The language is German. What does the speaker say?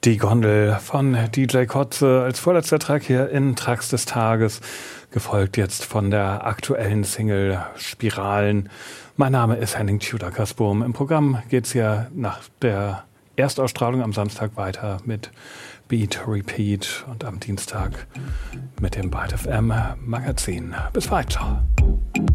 Die Gondel von DJ Kotze als vorletzter Track hier in Tracks des Tages, gefolgt jetzt von der aktuellen Single Spiralen. Mein Name ist Henning Tudor-Kasbohm. Im Programm geht's ja nach der Erstausstrahlung am Samstag weiter mit Beat Repeat und am Dienstag mit dem Byte FM Magazin. Bis weiter.